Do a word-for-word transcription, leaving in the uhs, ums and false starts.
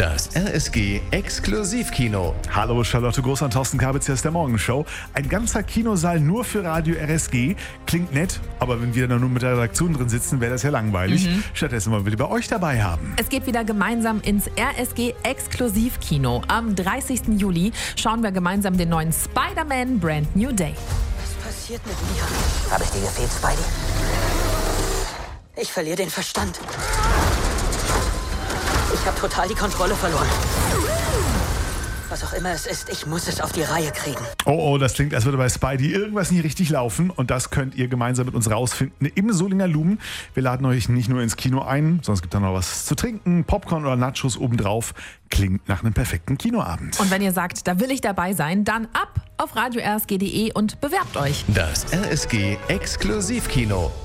Das R S G Exklusivkino. Hallo, Charlotte Groß und Thorsten Kabitz, hier ist der Morgenshow. Ein ganzer Kinosaal nur für Radio R S G. Klingt nett, aber wenn wir da nur mit der Redaktion drin sitzen, wäre das ja langweilig. Mhm. Stattdessen wollen wir lieber euch dabei haben. Es geht wieder gemeinsam ins R S G Exklusivkino. Am dreißigsten Juli schauen wir gemeinsam den neuen Spider-Man Brand New Day. Was passiert mit mir? Habe ich dir gefehlt, Spidey? Ich verliere den Verstand. Ich habe total die Kontrolle verloren. Was auch immer es ist, ich muss es auf die Reihe kriegen. Oh, oh, das klingt, als würde bei Spidey irgendwas nie richtig laufen. Und das könnt ihr gemeinsam mit uns rausfinden im Solinger Lumen. Wir laden euch nicht nur ins Kino ein, sondern es gibt dann noch was zu trinken, Popcorn oder Nachos obendrauf. Klingt nach einem perfekten Kinoabend. Und wenn ihr sagt, da will ich dabei sein, dann ab auf radio r s g punkt d e und bewerbt euch. Das R S G Exklusivkino.